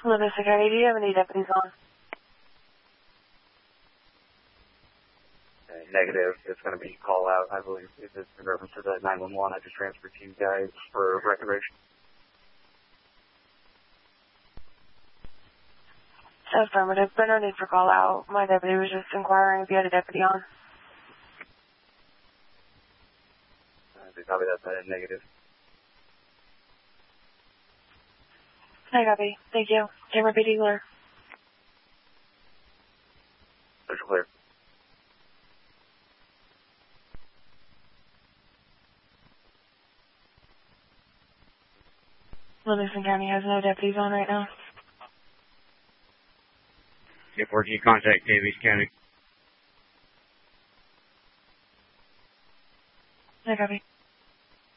Livingston County, do you have any deputies on? Negative. It's going to be call out, I believe. If it's in reference to the 911, I just transferred to you guys for recognition. Affirmative, but no need for call out. My deputy was just inquiring if you had a deputy on. Copy that, negative. I copy. Thank you. Camera PD clear. Social clear. Livingston County has no deputies on right now. K4G, contact Davies County.